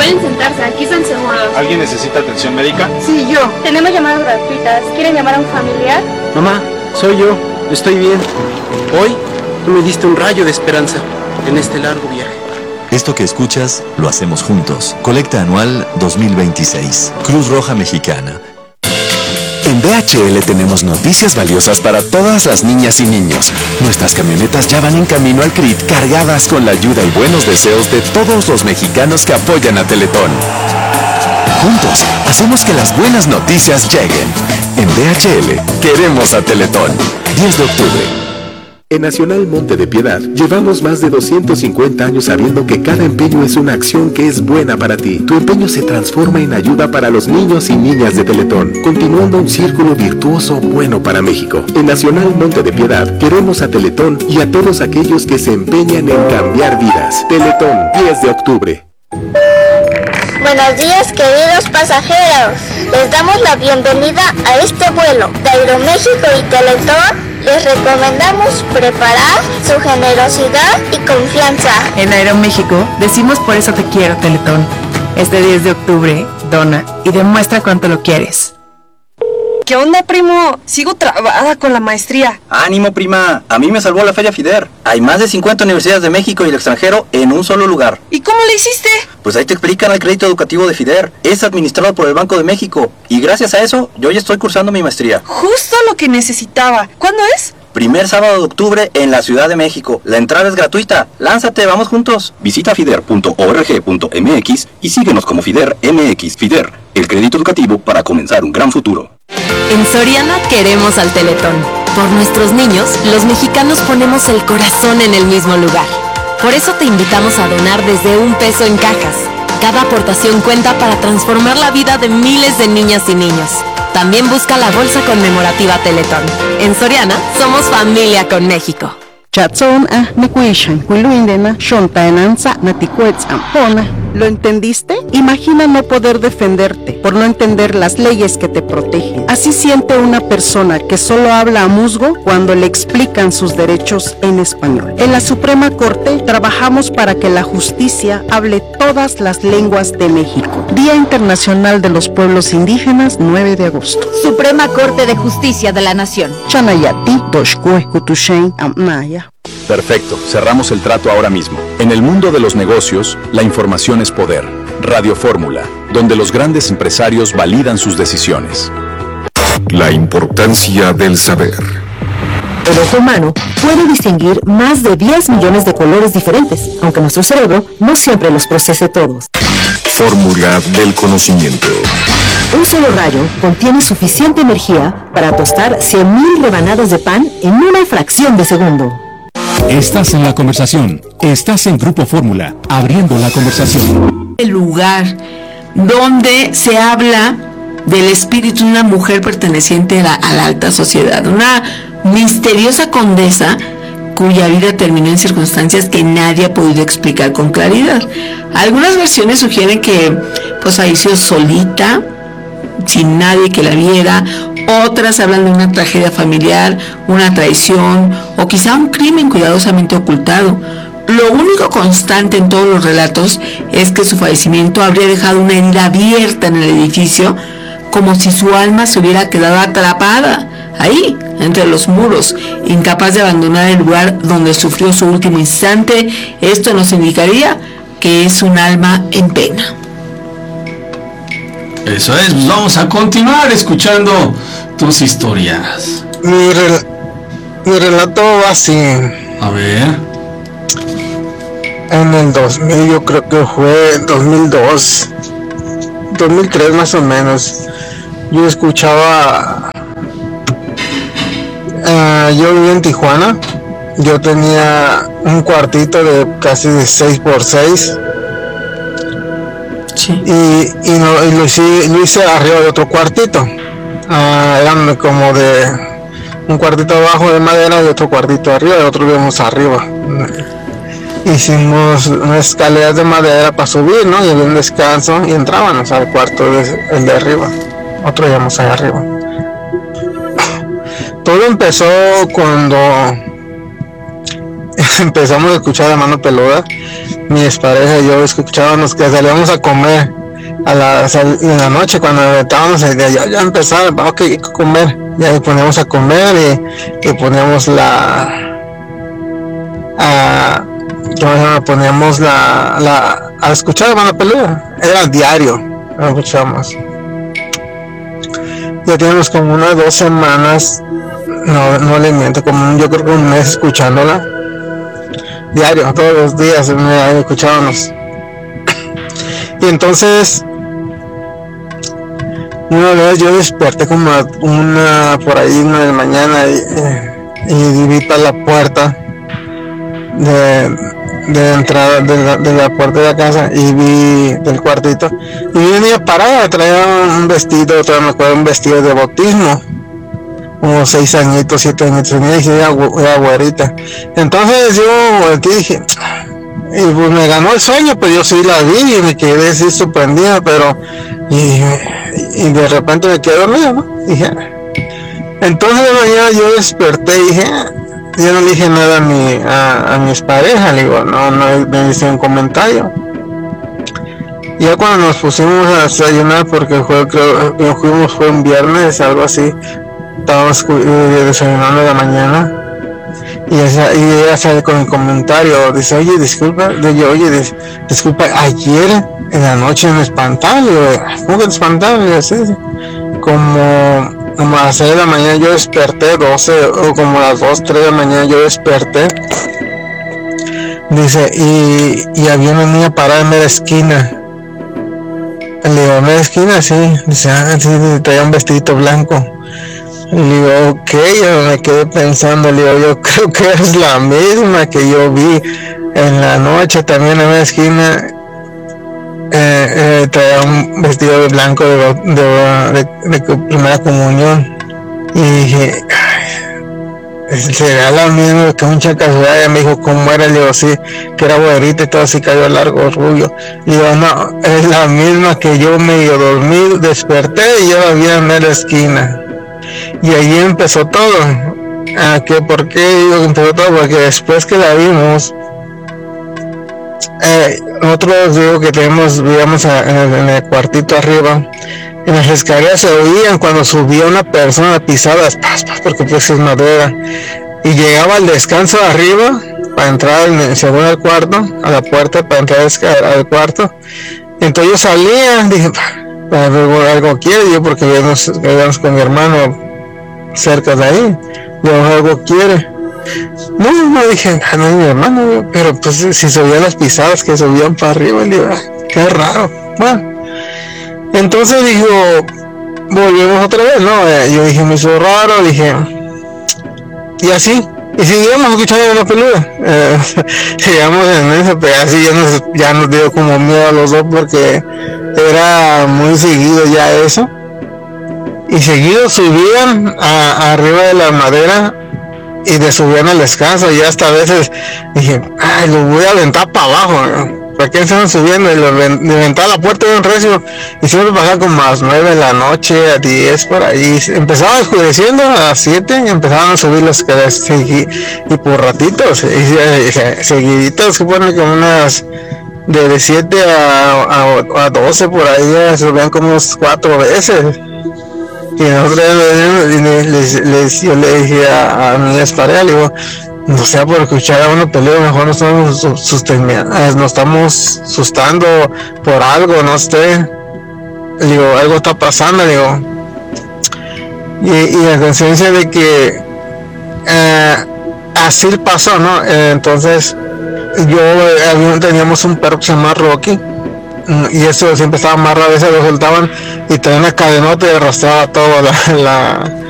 Pueden sentarse, aquí están seguros. ¿Alguien necesita atención médica? Sí, yo. Tenemos llamadas gratuitas. ¿Quieren llamar a un familiar? Mamá, soy yo. Estoy bien. Hoy tú me diste un rayo de esperanza en este largo viaje. Esto que escuchas, lo hacemos juntos. Colecta anual 2026. Cruz Roja Mexicana. En DHL tenemos noticias valiosas para todas las niñas y niños. Nuestras camionetas ya van en camino al CRIT cargadas con la ayuda y buenos deseos de todos los mexicanos que apoyan a Teletón. Juntos, hacemos que las buenas noticias lleguen. En DHL, queremos a Teletón. 10 de octubre. En Nacional Monte de Piedad, llevamos más de 250 años sabiendo que cada empeño es una acción que es buena para ti. Tu empeño se transforma en ayuda para los niños y niñas de Teletón, continuando un círculo virtuoso bueno para México. En Nacional Monte de Piedad, queremos a Teletón y a todos aquellos que se empeñan en cambiar vidas. Teletón, 10 de octubre. Buenos días, queridos pasajeros. Les damos la bienvenida a este vuelo de Aeroméxico y Teletón. Les recomendamos preparar su generosidad y confianza. En Aeroméxico decimos por eso te quiero, Teletón. Este 10 de octubre, dona y demuestra cuánto lo quieres. ¿Qué onda, primo? Sigo trabada con la maestría. ¡Ánimo, prima! A mí me salvó la Feria FIDER. Hay más de 50 universidades de México y el extranjero en un solo lugar. ¿Y cómo le hiciste? Pues ahí te explican el crédito educativo de FIDER. Es administrado por el Banco de México. Y gracias a eso, yo ya estoy cursando mi maestría. Justo lo que necesitaba. ¿Cuándo es? Primer sábado de octubre en la Ciudad de México. La entrada es gratuita. ¡Lánzate, vamos juntos! Visita fider.org.mx y síguenos como FIDER MX. FIDER, el crédito educativo para comenzar un gran futuro. En Soriana queremos al Teletón. Por nuestros niños, los mexicanos ponemos el corazón en el mismo lugar. Por eso te invitamos a donar desde $1 en cajas. Cada aportación cuenta para transformar la vida de miles de niñas y niños. También busca la bolsa conmemorativa Teletón. En Soriana, somos familia con México. ¿Lo entendiste? Imagina no poder defenderte por no entender las leyes que te protegen. Así siente una persona que solo habla a musgo cuando le explican sus derechos en español. En la Suprema Corte trabajamos para que la justicia hable todas las lenguas de México. Día Internacional de los Pueblos Indígenas, 9 de agosto. Suprema Corte de Justicia de la Nación. Chanayati, Toshkue, Kutushen, Amnaya. Perfecto, cerramos el trato ahora mismo. En el mundo de los negocios, la información es poder. Radio Fórmula, donde los grandes empresarios validan sus decisiones. La importancia del saber. El ojo humano puede distinguir más de 10 millones de colores diferentes, aunque nuestro cerebro no siempre los procese todos. Fórmula del conocimiento. Un solo rayo contiene suficiente energía para tostar 100,000 rebanadas de pan en una fracción de segundo. Estás en la conversación. Estás en Grupo Fórmula, abriendo la conversación. El lugar donde se habla del espíritu de una mujer perteneciente a la alta sociedad, una misteriosa condesa cuya vida terminó en circunstancias que nadie ha podido explicar con claridad. Algunas versiones sugieren que pues falleció solita, sin nadie que la viera. Otras hablan de una tragedia familiar, una traición o quizá un crimen cuidadosamente ocultado. Lo único constante en todos los relatos es que su fallecimiento habría dejado una herida abierta en el edificio, como si su alma se hubiera quedado atrapada ahí, entre los muros, incapaz de abandonar el lugar donde sufrió su último instante. Esto nos indicaría que es un alma en pena. Eso es, pues vamos a continuar escuchando tus historias. Mi relato va así. A ver. En el 2000, yo creo que fue 2002, 2003 más o menos, yo escuchaba, yo vivía en Tijuana, yo tenía un cuartito de casi de 6x6. Sí. Y lo hice arriba de otro cuartito. Eran como de un cuartito abajo de madera y otro cuartito arriba, y otro vimos arriba. Hicimos unas escaleras de madera para subir, ¿no? Y había un descanso y entrábamos al cuarto el de arriba. Otro íbamos allá arriba. Todo empezó cuando empezamos a escuchar a Mano Peluda mi expareja y yo escuchábamos que salíamos a comer en la noche cuando estábamos ya empezaba, ok, hay que comer, ya nos poníamos a comer y poníamos poníamos a escuchar la pelea, era diario, lo escuchamos. Ya tenemos como unas 2 semanas, no le miento, como yo creo que un mes escuchándola diario, todos los días escuchábamos. Y entonces una vez yo desperté como por ahí 1 de la mañana y vi para la puerta de entrada de la puerta de la casa y vi del cuartito y vi una niña parada, traía un vestido, todavía me acuerdo, un vestido de bautismo, como 6 añitos, 7 añitos, y dije, era güerita. Entonces yo dije, y pues me ganó el sueño, pues yo sí la vi y me quedé así sorprendida, pero y de repente me quedé dormido, ¿no? Dije, entonces de mañana yo desperté y dije, yo no le dije nada a mi expareja, le digo, no me hice un comentario. Ya cuando nos pusimos a desayunar, porque creo que fue un viernes, algo así, estábamos desayunando de la mañana, y ella sale con el comentario, dice, oye, disculpa, disculpa, ayer en la noche me espantaron, ¿cómo que te espantaron? Y así, como a las 6 de la mañana yo desperté, 12, o como a las 2, 3 de la mañana yo desperté, dice, y había una niña parada en media esquina. Le digo, ¿en media esquina? Sí. Dice, sí, traía un vestidito blanco. Le digo, ok, yo me quedé pensando, le digo, yo creo que es la misma que yo vi en la noche también en media esquina. Traía un vestido de blanco de primera comunión y dije, será la misma, que mucha casualidad. Ella me dijo cómo era, le digo, sí, que era güerita y todo así, cabello largo, rubio. Le digo, no, es la misma que yo medio dormí, desperté y yo la vi en la esquina. Y ahí empezó todo. ¿Por qué digo que empezó todo? Porque después que la vimos, nosotros digo que vivíamos en el cuartito arriba, en las escaleras se oían cuando subía una persona pisadas, porque pues es madera, y llegaba al descanso de arriba para entrar según el cuarto, a la puerta para entrar al cuarto. Entonces yo salía, dije, algo quiere, yo porque vivíamos con mi hermano cerca de ahí, yo algo quiere. No dije, no es mi hermano, pero pues si se oían las pisadas que subían para arriba, le digo, qué raro. Bueno, entonces dijo, volvemos otra vez, ¿no? Yo dije, me hizo raro, dije, y así, y seguíamos escuchando la peluda, seguíamos en eso, pero así ya nos dio como miedo a los dos, porque era muy seguido ya eso, y seguido subían arriba de la madera, y de subían al descanso, y hasta a veces dije, lo voy a aventar para abajo, ¿no? ¿Para qué estaban subiendo? Y levantaba la puerta de un recio, y siempre pasaba como a las 9 de la noche, a 10 por ahí. Empezaba oscureciendo a las 7 y empezaban a subir las escaleras, y por ratitos, seguiditos, supone como unas de 7 a 12 por ahí, subían como unas 4 veces. Y nosotros yo le dije a mi expareja, le digo, no sea por escuchar a uno pelear, mejor nos estamos asustando por algo, no sé. Le digo, algo está pasando, le digo. Y la conciencia de que así pasó, ¿no? Entonces, teníamos un perro que se llama Rocky. Y eso siempre estaba amarrado, a veces lo soltaban y traían una cadenota y arrastraba todo